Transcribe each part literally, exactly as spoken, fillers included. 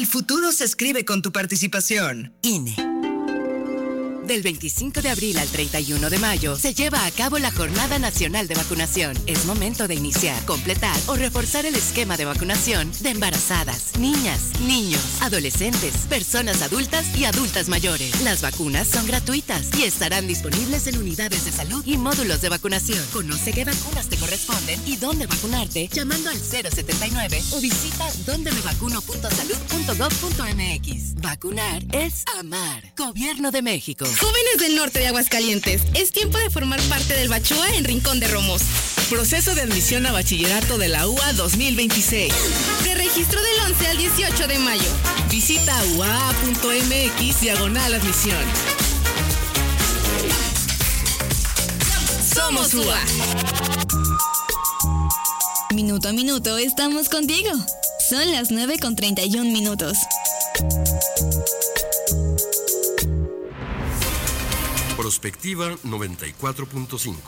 El futuro se escribe con tu participación. I N E. Del veinticinco de abril al treinta y uno de mayo se lleva a cabo la Jornada Nacional de Vacunación. Es momento de iniciar, completar o reforzar el esquema de vacunación de embarazadas, niñas, niños, adolescentes, personas adultas y adultas mayores. Las vacunas son gratuitas y estarán disponibles en unidades de salud y módulos de vacunación. Conoce qué vacunas te corresponden y dónde vacunarte llamando al cero setenta y nueve o visita donde me vacuno punto salud punto gov punto m x. Vacunar es amar. Gobierno de México. Jóvenes del norte de Aguascalientes, es tiempo de formar parte del Bachúa en Rincón de Romos. Proceso de admisión a bachillerato de la U A dos mil veintiséis. Preregistro del once al dieciocho de mayo. Visita u a a punto m x diagonal admisión. Somos U A. Minuto a minuto estamos contigo. Son las nueve con treinta y un minutos. Prospectiva noventa y cuatro punto cinco.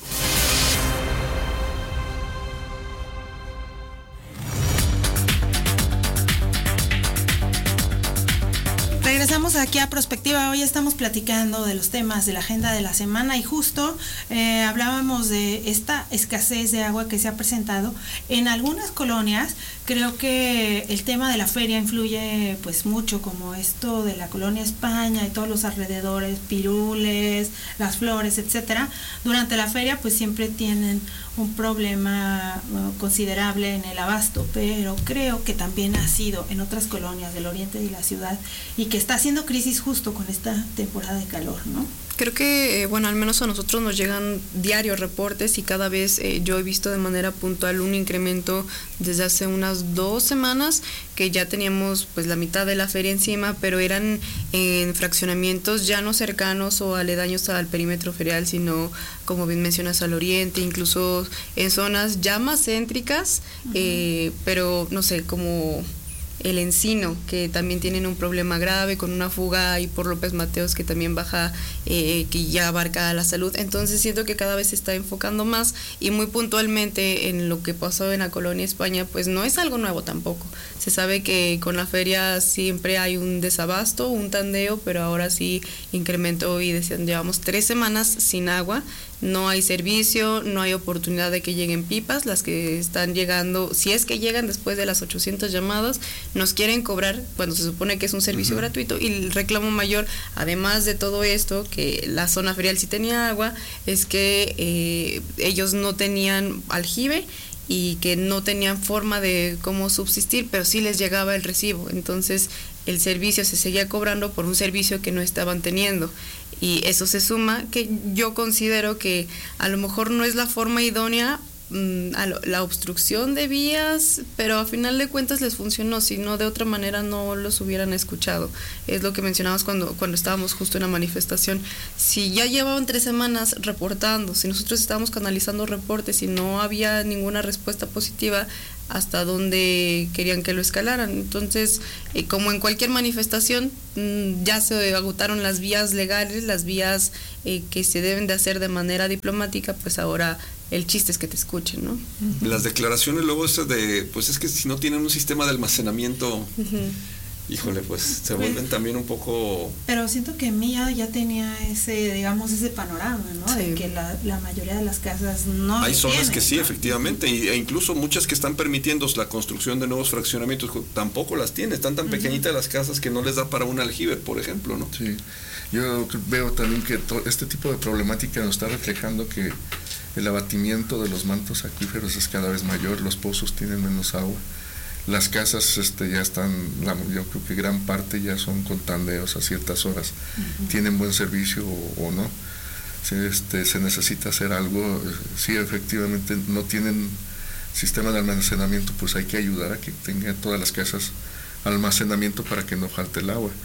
Regresamos aquí a Prospectiva. Hoy estamos platicando de los temas de la agenda de la semana y justo eh, hablábamos de esta escasez de agua que se ha presentado en algunas colonias. Creo que el tema de la feria influye pues mucho, como esto de la colonia España y todos los alrededores, Pirules, Las Flores, etcétera. Durante la feria pues siempre tienen un problema bueno, considerable en el abasto, pero creo que también ha sido en otras colonias del oriente de la ciudad y que está haciendo crisis justo con esta temporada de calor, ¿no? Creo que, eh, bueno, al menos a nosotros nos llegan diarios reportes y cada vez eh, yo he visto de manera puntual un incremento desde hace unas dos semanas que ya teníamos pues la mitad de la feria encima, pero eran en fraccionamientos ya no cercanos o aledaños al perímetro ferial, sino como bien mencionas al oriente, incluso en zonas ya más céntricas, uh-huh. eh, pero no sé, como el Encino, que también tienen un problema grave con una fuga ahí por López Mateos que también baja, eh, que ya abarca la salud. Entonces siento que cada vez se está enfocando más y muy puntualmente en lo que pasó en la colonia España, pues no es algo nuevo tampoco. Se sabe que con la feria siempre hay un desabasto, un tandeo, pero ahora sí incrementó y decían, llevamos tres semanas sin agua. No hay servicio, no hay oportunidad de que lleguen pipas, las que están llegando, si es que llegan después de las ochocientas llamadas, nos quieren cobrar cuando se supone que es un servicio uh-huh. gratuito, y el reclamo mayor, además de todo esto, que la zona ferial sí tenía agua, es que eh, ellos no tenían aljibe y que no tenían forma de cómo subsistir, pero sí les llegaba el recibo, entonces el servicio se seguía cobrando por un servicio que no estaban teniendo. Y eso se suma, que yo considero que a lo mejor no es la forma idónea, mmm, a lo, la obstrucción de vías, pero a final de cuentas les funcionó, si no de otra manera no los hubieran escuchado. Es lo que mencionabas cuando, cuando estábamos justo en la manifestación. Si ya llevaban tres semanas reportando, si nosotros estábamos canalizando reportes y no había ninguna respuesta positiva, hasta donde querían que lo escalaran. Entonces, eh, como en cualquier manifestación, mmm, ya se agotaron las vías legales, las vías eh, que se deben de hacer de manera diplomática, pues ahora el chiste es que te escuchen, ¿no? Uh-huh. Las declaraciones luego esas de, pues es que si no tienen un sistema de almacenamiento, uh-huh. híjole, pues se vuelven también un poco... Pero siento que Mía ya tenía ese, digamos, ese panorama, ¿no? Sí. De que la, la mayoría de las casas no hay zonas tienen, que sí, ¿no? efectivamente, e incluso muchas que están permitiendo la construcción de nuevos fraccionamientos tampoco las tienen, están tan uh-huh. pequeñitas las casas que no les da para un aljibe, por ejemplo, ¿no? Sí, yo veo también que to- este tipo de problemática nos está reflejando que el abatimiento de los mantos acuíferos es cada vez mayor, los pozos tienen menos agua. Las casas este, ya están, la, yo creo que gran parte ya son con tandeos a ciertas horas, uh-huh. tienen buen servicio o, o no. Si, este, se necesita hacer algo, si efectivamente no tienen sistema de almacenamiento, pues hay que ayudar a que tengan todas las casas almacenamiento para que no falte el agua.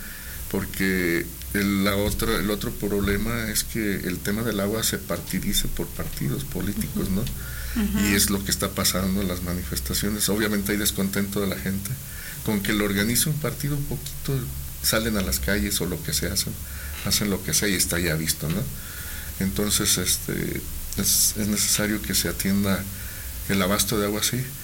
Porque el, la otra, el otro problema es que el tema del agua se partidice por partidos políticos, ¿no? Uh-huh. Y es lo que está pasando en las manifestaciones. Obviamente hay descontento de la gente con que lo organice un partido un poquito, salen a las calles o lo que se hacen, hacen lo que sea y está ya visto, ¿no? Entonces este es, es necesario que se atienda el abasto de agua, sí,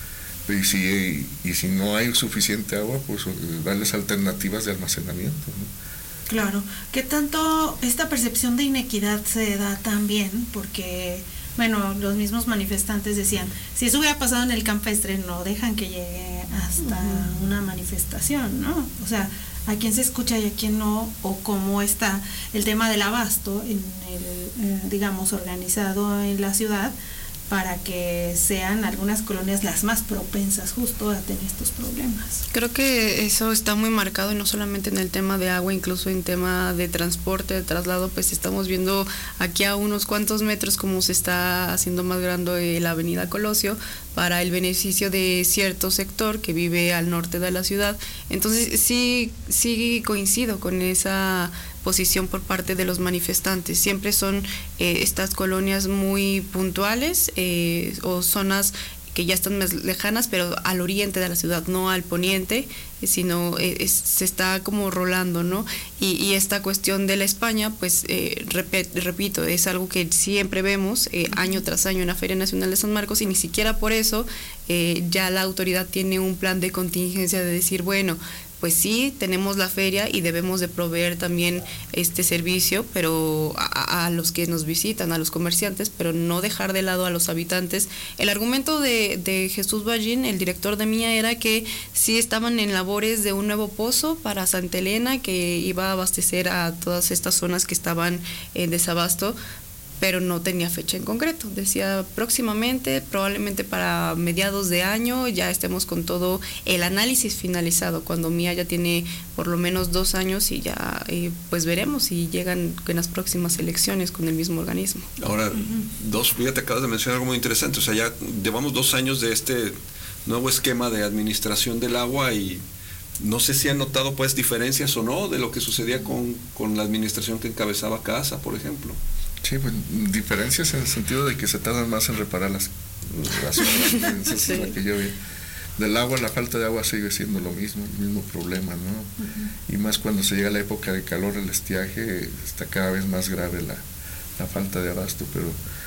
y si, y si no hay suficiente agua, pues darles alternativas de almacenamiento, ¿no? Claro. ¿Qué tanto esta percepción de inequidad se da también? Porque, bueno, los mismos manifestantes decían, si eso hubiera pasado en el campestre, no dejan que llegue hasta uh-huh. una manifestación, ¿no? O sea, a quién se escucha y a quién no, o cómo está el tema del abasto, en el, eh, digamos, organizado en la ciudad, para que sean algunas colonias las más propensas justo a tener estos problemas. Creo que eso está muy marcado y no solamente en el tema de agua, incluso en tema de transporte, de traslado, pues estamos viendo aquí a unos cuantos metros cómo se está haciendo más grande la avenida Colosio para el beneficio de cierto sector que vive al norte de la ciudad. Entonces sí, sí coincido con esa posición por parte de los manifestantes. Siempre son eh, estas colonias muy puntuales eh, o zonas que ya están más lejanas, pero al oriente de la ciudad, no al poniente, sino eh, es, se está como rolando, ¿no? Y, y esta cuestión de la España, pues eh, repet, repito, es algo que siempre vemos eh, año tras año en la Feria Nacional de San Marcos, y ni siquiera por eso eh, ya la autoridad tiene un plan de contingencia de decir, bueno, pues sí, tenemos la feria y debemos de proveer también este servicio, pero a, a los que nos visitan, a los comerciantes, pero no dejar de lado a los habitantes. El argumento de, de Jesús Ballín, el director de M I A, era que sí estaban en labores de un nuevo pozo para Santa Elena, que iba a abastecer a todas estas zonas que estaban en desabasto, pero no tenía fecha en concreto. Decía próximamente, probablemente para mediados de año, ya estemos con todo el análisis finalizado, cuando M I A ya tiene por lo menos dos años y ya eh, pues veremos si llegan en las próximas elecciones con el mismo organismo. Ahora, uh-huh. dos, ya te acabas de mencionar algo muy interesante, o sea, ya llevamos dos años de este nuevo esquema de administración del agua y no sé si han notado pues diferencias o no de lo que sucedía con, con la administración que encabezaba Casa, por ejemplo. Sí, pues diferencias en el sentido de que se tardan más en reparar las, las obras, sí. La que yo vi. Del agua, la falta de agua sigue siendo lo mismo, el mismo problema, ¿no? Uh-huh. Y más cuando se llega a la época de calor, el estiaje, está cada vez más grave la, la falta de abasto, pero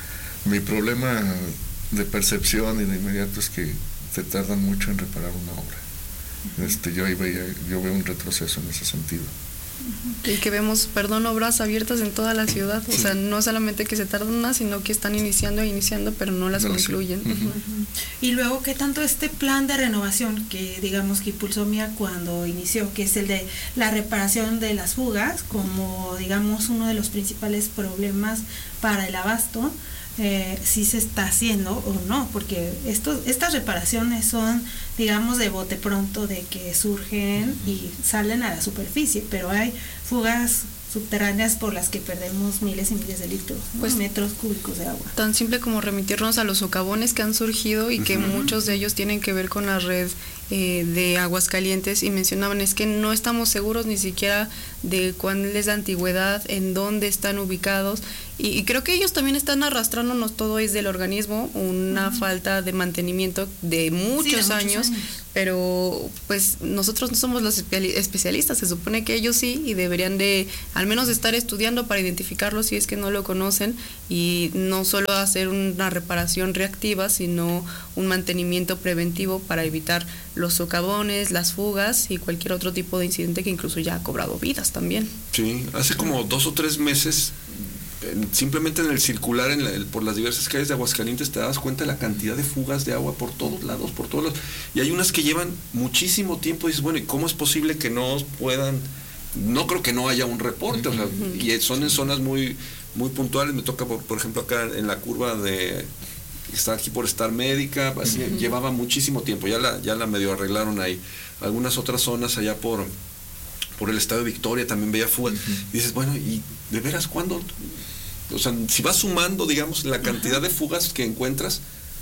mi problema de percepción y de inmediato es que se tardan mucho en reparar una obra. Uh-huh. Este, yo, ahí veía, yo veo un retroceso en ese sentido. Y que vemos, perdón, obras abiertas en toda la ciudad, sí. O sea, no solamente que se tardan más, sino que están iniciando e iniciando, pero no las no concluyen. Uh-huh. Uh-huh. Y luego, ¿qué tanto este plan de renovación que, digamos, que impulsó M I A cuando inició, que es el de la reparación de las fugas, como, digamos, uno de los principales problemas para el abasto, eh, si se está haciendo o no? Porque esto, estas reparaciones son, digamos, de bote pronto, de que surgen y salen a la superficie, pero hay fugas subterráneas por las que perdemos miles y miles de litros, ¿no? Pues, metros cúbicos de agua. Tan simple como remitirnos a los socavones que han surgido y que uh-huh. muchos de ellos tienen que ver con la red eh, de Aguascalientes, y mencionaban, es que no estamos seguros ni siquiera de cuál es la antigüedad, en dónde están ubicados, y, y creo que ellos también están arrastrándonos todo desde el organismo, una uh-huh. falta de mantenimiento de muchos, sí, de muchos años, años, pero pues nosotros no somos los especialistas, se supone que ellos sí, y deberían de al menos estar estudiando para identificarlo si es que no lo conocen, y no solo hacer una reparación reactiva, sino un mantenimiento preventivo para evitar los socavones, las fugas y cualquier otro tipo de incidente que incluso ya ha cobrado vidas también. Sí, hace como dos o tres meses, simplemente en el circular en la, por las diversas calles de Aguascalientes, te das cuenta de la cantidad de fugas de agua por todos lados, por todos lados, y hay unas que llevan muchísimo tiempo, y dices, bueno, ¿y cómo es posible que no puedan? No creo que no haya un reporte, o sea, y son en zonas muy muy puntuales. Me toca, por, por ejemplo, acá en la curva de, está aquí por Star Médica, así, uh-huh. llevaba muchísimo tiempo, ya la ya la medio arreglaron ahí. Algunas otras zonas allá por por el Estadio Victoria también veía fugas. Uh-huh. Y dices, bueno, ¿y de veras cuándo? O sea, si vas sumando, digamos, la cantidad uh-huh. de fugas que encuentras,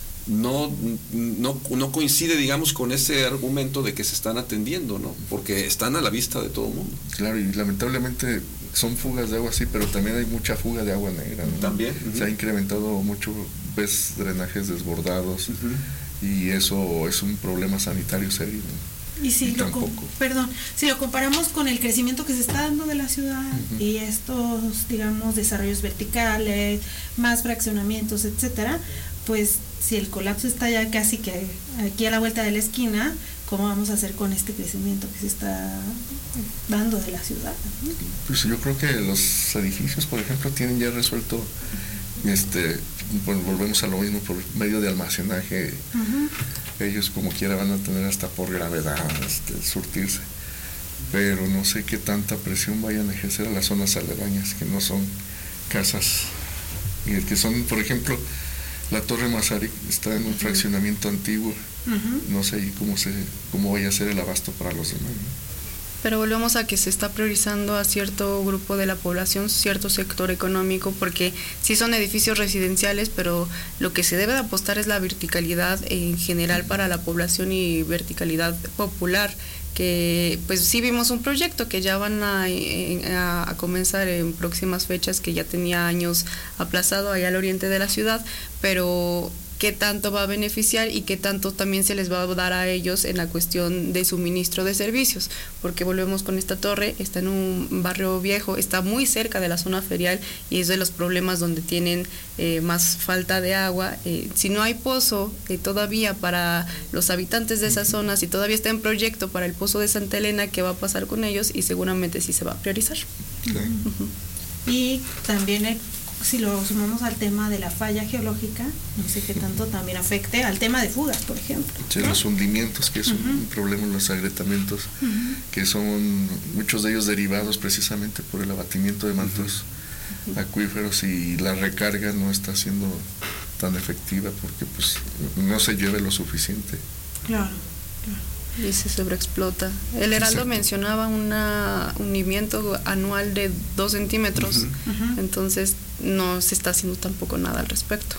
no, no, no coincide, digamos, con ese argumento de que se están atendiendo, ¿no? Porque están a la vista de todo el mundo. Claro, y lamentablemente son fugas de agua, sí, pero también hay mucha fuga de agua negra, ¿no? También. Uh-huh. Se ha incrementado mucho, ves drenajes desbordados, uh-huh. y eso es un problema sanitario serio, ¿no? Y si y lo com- perdón, si lo comparamos con el crecimiento que se está dando de la ciudad uh-huh. y estos, digamos, desarrollos verticales, más fraccionamientos, etcétera, pues si el colapso está ya casi que aquí a la vuelta de la esquina, ¿cómo vamos a hacer con este crecimiento que se está dando de la ciudad? Pues yo creo que los edificios, por ejemplo, tienen ya resuelto, este, bueno, volvemos a lo mismo, por medio de almacenaje, uh-huh. ellos como quiera van a tener hasta por gravedad, este, surtirse, pero no sé qué tanta presión vayan a ejercer a las zonas aledañas, que no son casas, y que son, por ejemplo, la Torre Mazarik está en un uh-huh. fraccionamiento antiguo, uh-huh. no sé cómo se cómo vaya a ser el abasto para los demás, ¿no? Pero volvemos a que se está priorizando a cierto grupo de la población, cierto sector económico, porque sí son edificios residenciales, pero lo que se debe de apostar es la verticalidad en general para la población y verticalidad popular, que pues sí vimos un proyecto que ya van a, a, a comenzar en próximas fechas, que ya tenía años aplazado allá al oriente de la ciudad, pero qué tanto va a beneficiar y qué tanto también se les va a dar a ellos en la cuestión de suministro de servicios, porque volvemos con esta torre, está en un barrio viejo, está muy cerca de la zona ferial y es de los problemas donde tienen eh, más falta de agua. Eh, si no hay pozo eh, todavía para los habitantes de esa zona, si todavía está en proyecto para el pozo de Santa Elena, ¿qué va a pasar con ellos? Y seguramente sí se va a priorizar. Sí. Uh-huh. Y también el si lo sumamos al tema de la falla geológica, no sé qué tanto también afecte al tema de fugas, por ejemplo. Sí, ¿no? Los hundimientos, que es uh-huh. un problema, los agrietamientos, uh-huh. que son muchos de ellos derivados precisamente por el abatimiento de mantos uh-huh. acuíferos, y la recarga no está siendo tan efectiva porque pues no se llueve lo suficiente. Claro, claro. Y se sobreexplota. El Heraldo Exacto. mencionaba un hundimiento anual de dos centímetros, uh-huh. Uh-huh. entonces no se está haciendo tampoco nada al respecto.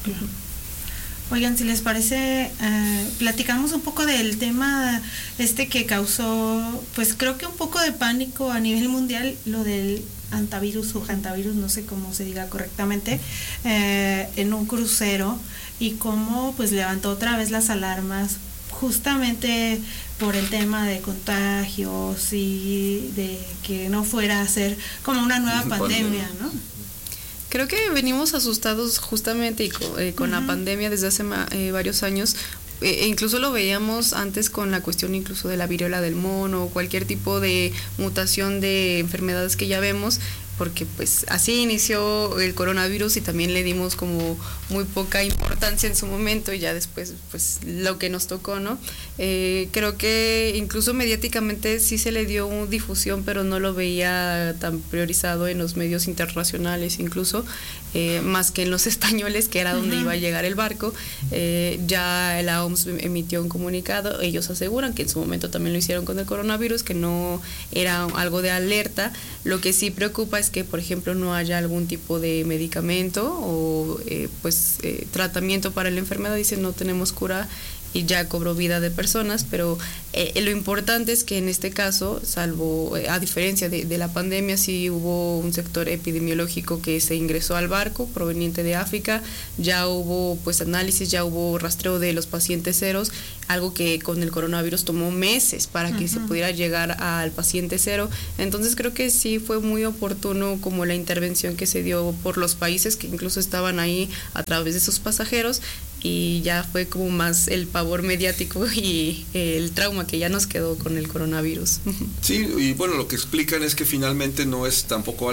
Uh-huh. Oigan, si les parece, eh, platicamos un poco del tema este que causó, pues creo que un poco de pánico a nivel mundial, lo del hantavirus o hantavirus, no sé cómo se diga correctamente, eh, en un crucero, y cómo pues levantó otra vez las alarmas justamente por el tema de contagios y de que no fuera a ser como una nueva pandemia, ¿no? Creo que venimos asustados justamente y con, eh, con uh-huh. la pandemia desde hace eh, varios años. E incluso lo veíamos antes con la cuestión incluso de la viruela del mono o cualquier tipo de mutación de enfermedades que ya vemos, porque pues así inició el coronavirus y también le dimos como muy poca importancia en su momento, y ya después pues lo que nos tocó, ¿no? Eh, creo que incluso mediáticamente sí se le dio una difusión, pero no lo veía tan priorizado en los medios internacionales incluso, eh, más que en los españoles, que era donde uh-huh. iba a llegar el barco. Eh, ya la O M S emitió un comunicado, ellos aseguran que en su momento también lo hicieron con el coronavirus, que no era algo de alerta. Lo que sí preocupa es que, por ejemplo, no haya algún tipo de medicamento o eh, pues eh, tratamiento para la enfermedad. Dicen no tenemos cura y ya cobró vida de personas, pero eh, lo importante es que en este caso, salvo eh, a diferencia de, de la pandemia, sí hubo un sector epidemiológico que se ingresó al barco proveniente de África, ya hubo pues análisis, ya hubo rastreo de los pacientes ceros, algo que con el coronavirus tomó meses para que uh-huh. se pudiera llegar al paciente cero. Entonces creo que sí fue muy oportuno como la intervención que se dio por los países que incluso estaban ahí a través de sus pasajeros, y ya fue como más el pavor mediático y el trauma que ya nos quedó con el coronavirus. Sí, y bueno, lo que explican es que finalmente no es tampoco